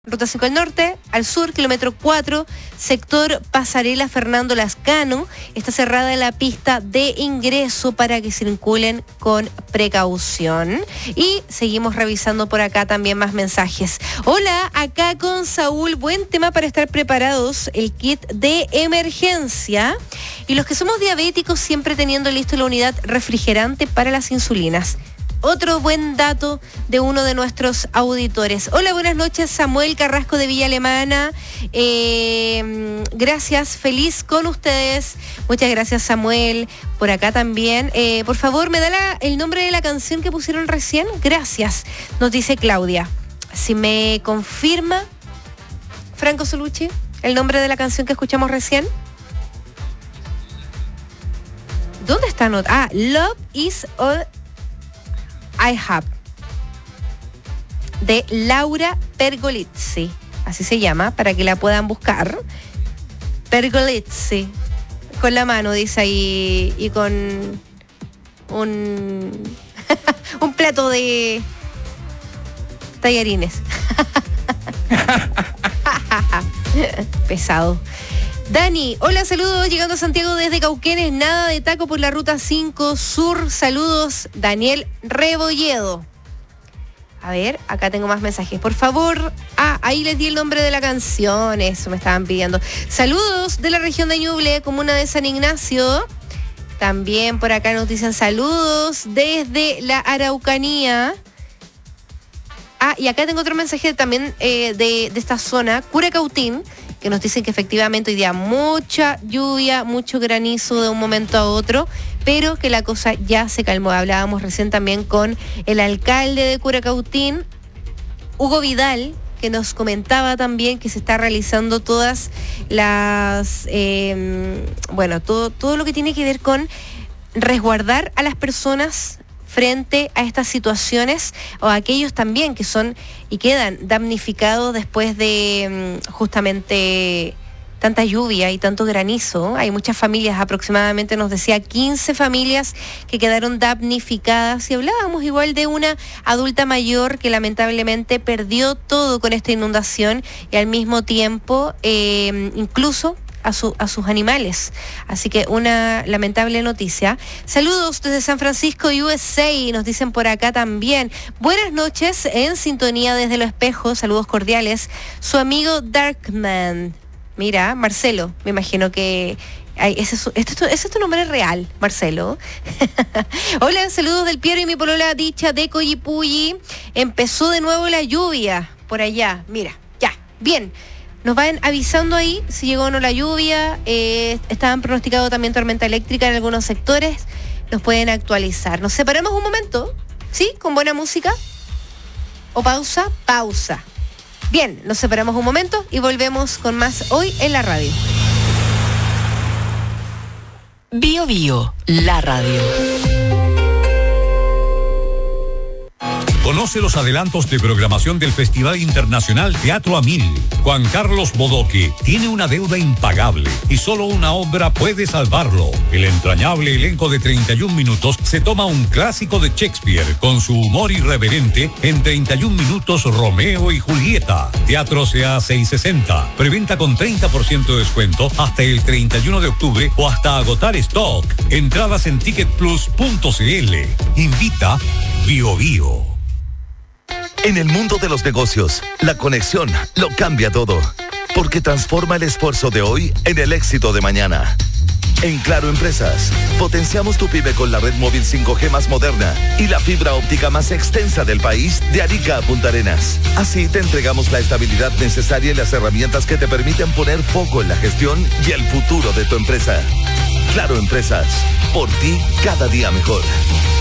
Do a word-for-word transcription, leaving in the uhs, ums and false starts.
Ruta cinco al norte, al sur, kilómetro cuatro, sector Pasarela Fernando Lascano. Está cerrada la pista de ingreso para que circulen con precaución. Y seguimos revisando por acá también más mensajes. Hola, acá con Saúl. Buen tema para estar preparados, el kit de emergencia. Y los que somos diabéticos siempre teniendo listo la unidad refrigerante para las insulinas. Otro buen dato de uno de nuestros auditores. Hola, buenas noches, Samuel Carrasco de Villa Alemana. Eh, gracias, feliz con ustedes. Muchas gracias, Samuel. Por acá también. Eh, por favor, ¿me da la, el nombre de la canción que pusieron recién? Gracias, nos dice Claudia. Si me confirma, Franco Solucci, el nombre de la canción que escuchamos recién. ¿Dónde está? Not- ah, Love is All I Have, de Laura Pergolizzi, así se llama, para que la puedan buscar. Pergolizzi, con la mano, dice ahí, y con un, un plato de tallarines. Pesado. Dani, hola, saludos, llegando a Santiago desde Cauquenes, nada de taco por la ruta cinco Sur, saludos, Daniel Rebolledo. A ver, acá tengo más mensajes, por favor. Ah, ahí les di el nombre de la canción, eso me estaban pidiendo. Saludos de la región de Ñuble, comuna de San Ignacio. También por acá nos dicen saludos desde la Araucanía. Ah, y acá tengo otro mensaje también eh, de, de esta zona, Curacautín, que nos dicen que efectivamente hoy día mucha lluvia, mucho granizo de un momento a otro, pero que la cosa ya se calmó. Hablábamos recién también con el alcalde de Curacautín, Hugo Vidal, que nos comentaba también que se está realizando todas las, eh, bueno, todo, todo lo que tiene que ver con resguardar a las personas frente a estas situaciones, o a aquellos también que son y quedan damnificados después de justamente tanta lluvia y tanto granizo. Hay muchas familias, aproximadamente nos decía quince familias que quedaron damnificadas, y hablábamos igual de una adulta mayor que lamentablemente perdió todo con esta inundación, y al mismo tiempo eh, incluso A, su, a sus animales. Así que una lamentable noticia. Saludos desde San Francisco, U S A, nos dicen por acá también. Buenas noches, en sintonía desde Los Espejos, saludos cordiales. Su amigo Darkman. Mira, Marcelo, me imagino que... Ay, ese, es, este, ese es tu nombre real, Marcelo. Hola, saludos del Piero y mi polola Dicha de Coyipulli. Empezó de nuevo la lluvia por allá. Mira, ya, bien. Nos van avisando ahí si llegó o no la lluvia. Eh, estaban pronosticado también tormenta eléctrica en algunos sectores. Nos pueden actualizar. Nos separamos un momento, ¿sí? Con buena música. ¿O pausa? Pausa. Bien, nos separamos un momento y volvemos con más hoy en la radio. Bio Bio, la radio. Conoce los adelantos de programación del Festival Internacional Teatro a Mil. Juan Carlos Bodoque tiene una deuda impagable y solo una obra puede salvarlo. El entrañable elenco de treinta y un minutos se toma un clásico de Shakespeare con su humor irreverente en treinta y un minutos Romeo y Julieta. Teatro C A seiscientos sesenta. Preventa con treinta por ciento de descuento hasta el treinta y uno de octubre o hasta agotar stock. Entradas en ticket plus punto c l. Invita Bio Bio. En el mundo de los negocios, la conexión lo cambia todo, porque transforma el esfuerzo de hoy en el éxito de mañana. En Claro Empresas, potenciamos tu pyme con la red móvil cinco G más moderna y la fibra óptica más extensa del país, de Arica a Punta Arenas. Así te entregamos la estabilidad necesaria y las herramientas que te permiten poner foco en la gestión y el futuro de tu empresa. Claro Empresas, por ti cada día mejor.